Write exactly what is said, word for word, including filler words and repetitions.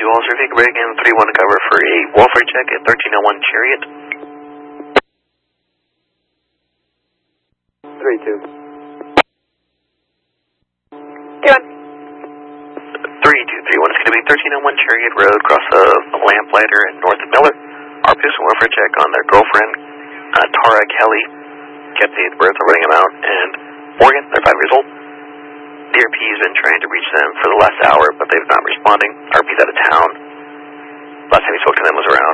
officer, if you could break in three one to cover for a welfare check at thirteen oh one Chariot. three two. Doing. three two three one, it's going to be thirteen oh one Chariot Road, across the Lamplighter and North of Miller. Our pistol welfare check on their girlfriend, uh, Tara Kelly. Kept the eighth birth, are running them out, and Morgan, they're five years old. D R P has been trying to reach them for the last hour, but they've not responding. R P's out of town. Last time we spoke to them was around